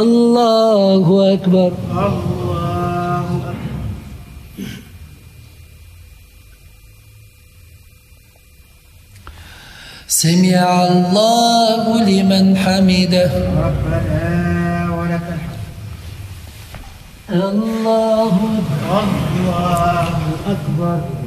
الله أكبر. الله أكبر. سمع الله لمن حمده. ربنا ولك الحمد. الله أكبر. الله أكبر.